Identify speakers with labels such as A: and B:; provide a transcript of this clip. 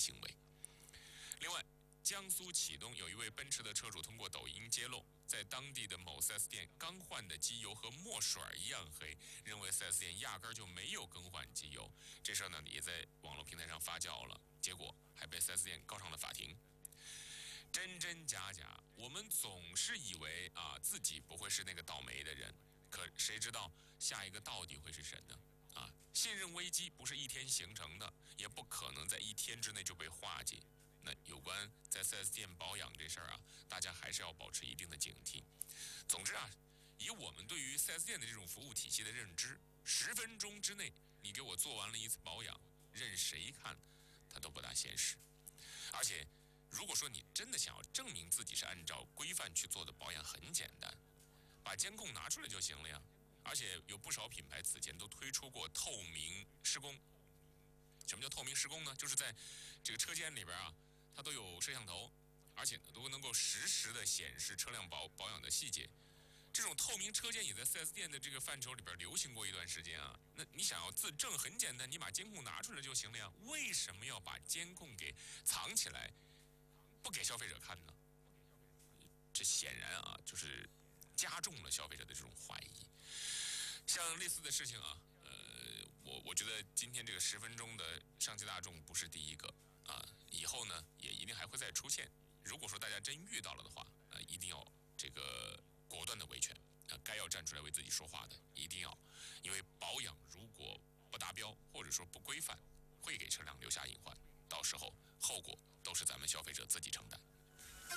A: 行为。另外，江苏启东有一位奔驰的车主通过抖音揭露，在当地的某 4S 店刚换的机油和墨水一样黑，认为 4S 店压根就没有更换机油。这事儿呢也在网络平台上发酵了，结果还被 4S 店告上了法庭。真真假假，我们总是以为自己不会是那个倒霉的人，可谁知道下一个到底会是谁呢？信任危机不是一天形成的，也不可能在一天之内就被化解。那有关在 4S 店保养这事儿大家还是要保持一定的警惕。总之以我们对于 4S 店的这种服务体系的认知，10分钟之内你给我做完了一次保养，任谁看它都不大现实。而且如果说你真的想要证明自己是按照规范去做的保养，很简单，把监控拿出来就行了呀。而且有不少品牌此前都推出过透明施工。什么叫透明施工呢？就是在这个车间里边它都有摄像头，而且都能够实时的显示车辆保养的细节。这种透明车间也在 4S 店的这个范畴里边流行过一段时间那你想要自证，很简单，你把监控拿出来就行了呀。为什么要把监控给藏起来，不给消费者看呢？这显然就是加重了消费者的这种怀疑。像类似的事情我觉得今天这个10分钟的上汽大众不是第一个以后呢也一定还会再出现。如果说大家真遇到了的话一定要这个果断的维权该要站出来为自己说话的一定要，因为保养如果不达标或者说不规范，会给车辆留下隐患，到时候后果都是咱们消费者自己承担。